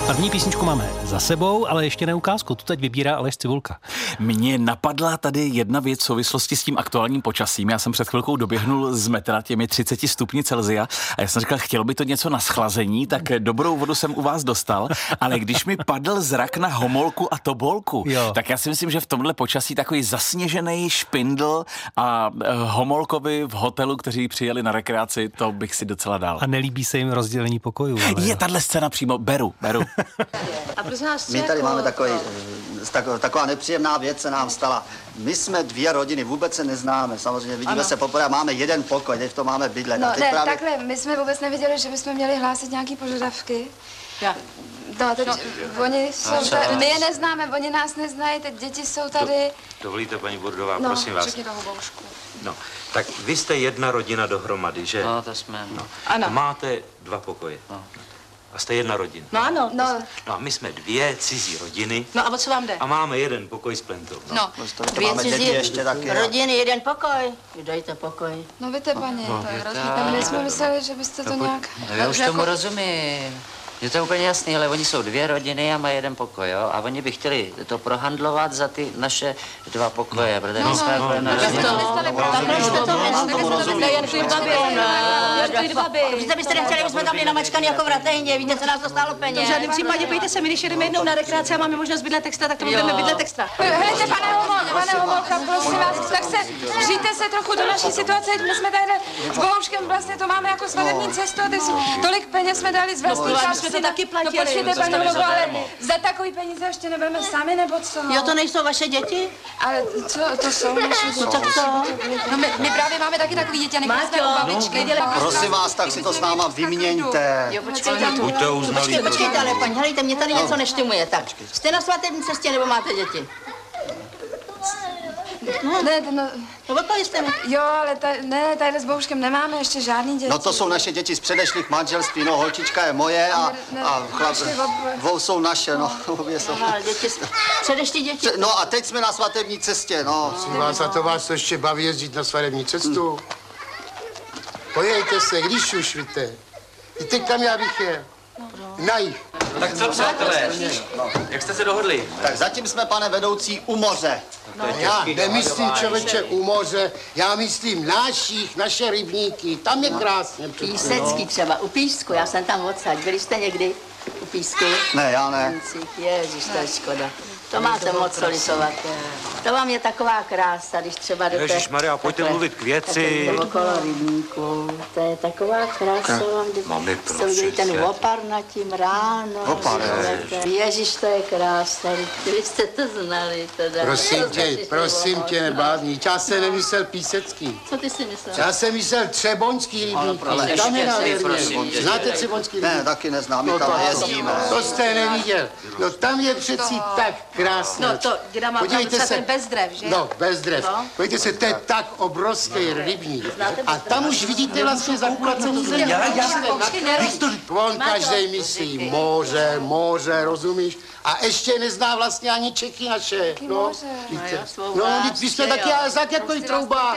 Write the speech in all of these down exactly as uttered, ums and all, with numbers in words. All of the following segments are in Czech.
První písničku máme za sebou, ale ještě ne ukázku. Tu teď vybírá Aleš Cibulka. Mně napadla tady jedna věc v souvislosti s tím aktuálním počasím. Já jsem před chvilkou doběhnul z metra těmi třiceti stupni Celsia a já jsem říkal, chtělo by to něco na schlazení, tak dobrou vodu jsem u vás dostal, ale když mi padl zrak na Homolku a Tobolku, jo. tak já si myslím, že v tomhle počasí takový zasněžený špindl a Homolkovi v hotelu, kteří přijeli na rekreaci, to bych si docela dal. A nelíbí se jim rozdělení pokojů. Ale je tahle scéna přímo, beru, beru. A prosím vás, My tady jako... máme takový, taková, taková nepříjemná věc se nám stala. My jsme dvě rodiny, vůbec se neznáme, samozřejmě vidíme ano. se poprvé, máme jeden pokoj, teď to máme bydlet. No ne, právě... takhle, my jsme vůbec nevěděli, že bychom měli hlásit nějaký požadavky. Ja. No, teď no. oni jsou tady, my je neznáme, oni nás neznají, teď děti jsou tady. Do, dovolíte, paní Burdová, no, prosím vás. Řekni toho boušku. No, tak vy jste jedna rodina dohromady, že? No, to jsme. No. Ano. A máte dva pokoje. No. A jste jedna rodina. No ano. No. No a my jsme dvě cizí rodiny. No a o co vám jde? A máme jeden pokoj s plentou. No, no. To, to máme děti ještě taky. Rodiny, jeden pokoj. Dejte pokoj. No víte, paní, no, to je hrozný. My jsme mysleli, že byste to nějak... No, já už tomu jako... rozumím. Je to úplně jasný, ale oni jsou dvě rodiny a mají jeden pokoj, jo? A oni by chtěli to prohandlovat za ty naše dva pokoje, protože my jsme no, no, Víte, byste nechtěli, bychom tam byli namačkaný jako v Ratejně, víte, co nás to stálo peněz. V žádném případě, pojďte se, my když jedeme jednou na rekreaci a máme možnost bydlet extra, tak to budeme bydlet extra. Helejte, pane Homolka, pane Homolka, prosím vás, tak se, vžijte se trochu do naší situace, my jsme tady s Bohuškem vlastně to máme jako svatební cestu, tolik peněz jsme dali z vlastníka. To taky platili. No počkejte, paní Homolko, ale za takový peníze ještě nebudeme sami, nebo co? Jo, to nejsou vaše děti? Ale co, to jsou naše děti. No tak co? No my, my právě máme taky takový děti, a nechali jsme u babičky. Prosím vás, tak si to s náma vyměňte. Jo, počkejte. Buďte uznalí. Počkejte, ale paní, helejte, mě tady něco neštimuje. Tak, jste na svatební cestě, nebo máte děti? No, ne, no... No, vypali jste mi. Jo, ale ta, ne, tady s Bohuškem nemáme ještě žádný děti. No to jsou naše děti z předešlých manželství, no holčička je moje a, a chlap, dvou jsou naše, no, obě jsou. Aha, děti, předešlí děti. No a teď jsme na svatební cestě, no. Prosím vás, a to vás to ještě baví jezdit na svatební cestu? Pojďte se, když už, víte. Víte, kam já bych jel? Na jich. Tak co, přátelé? Jak jste se dohodli? Tak zatím jsme, pane vedoucí, u moře. No, já nemyslím, člověče, u moře, já myslím náších, naše rybníky, tam je krásně. Písecký třeba, u Písku, já jsem tam odsaď. Byli jste někdy u Písku? Ne, já ne. Ježiš, to je škoda. To máte moc co litovat. To vám je taková krása, když třeba jdete... Ježišmarja, pojďte mluvit k věci. Okolo rybníku, to je taková krása vám jdete. Mami, jste viděli ten opar nad tím ráno. Opar, Ježiš, to je krása, vy jste to znali teda. Prosím tě, prosím tě, nebávní, já jsem nemyslel Písecký. Co ty si myslel? Já jsem myslel Třeboňský rybník. Tam je nádherně. Znáte Třeboňský rybník? Ne, taky neznám, my tam nejezdíme. To jste neviděl. No tam je přeci tak krásné. No to, děda má pravdu, třeba ten bez drev, že? No, bez drev. No. Podívejte se, to je tak obrovský rybník. A tam už vidíte vlastně zakulacení země. Já, já jsem on každej myslí moře, moře, rozumíš? A ještě nezná vlastně ani Čechy naše. No, víte. No, vy jste taky tak jako trouba.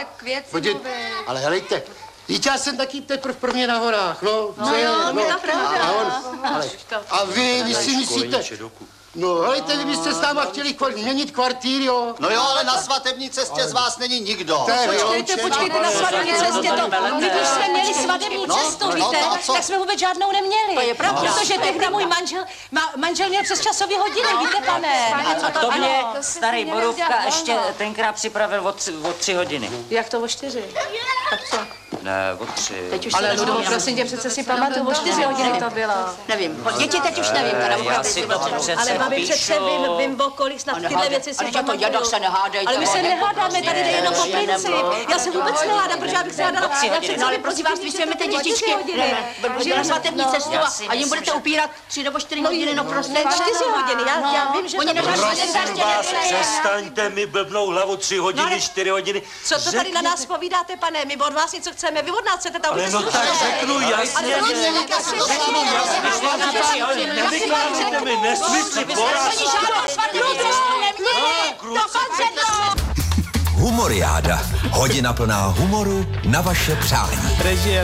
Ale helejte, víte, já jsem taky teprv prvně na horách, no. No jo, no, to pravda. A, on, ale, a vy, vy si myslíte... No, helejte, kdybyste s náma chtěli kvar- měnit kvartír, jo? No jo, ale na svatební cestě z vás není nikdo. Počkejte, počkejte, na svatební cestě to... My když jsme měli svatební cestu, víte, tak jsme vůbec žádnou neměli. To je pravda. Protože tehdy můj manžel, manžel měl přes časové hodiny, víte, pane. A to mě starý Borůvka ještě tenkrát připravil o tři hodiny. Jak to o čtyři? Tak co? Ne, o tři. Ale Ludovo, prosím tě, přece si pamatuju, o čtyři hodiny to bylo. Nevím, děti teď už nevím, teda opravdu. Ale babi, přece vím, vím o kolik snad tyhle věci si pamatuju. Ale to se nehádejte. Ale my se nehádáme, tady jde jenom o princip. Já se vůbec nehádám, protože já bych se hádala. No ale prosím vás, když vezmete dětičky na svatební cestu a jim budete upírat tři nebo čtyři hodiny, no prostě. Ne, čtyři hodiny, já vím, že to prosím vás, přestaňte mi blbnou hlavu tři hodiny, čtyři hodiny. Co to tady na nás povídáte, pane? My od vás něco chceme, vy od nás chcete tam ale no tak řeknu jasně, řeknu jasně, ale nevykládejte mi nesmysly, poraz. Humoriáda. Hodina plná humoru na vaše přání. Režie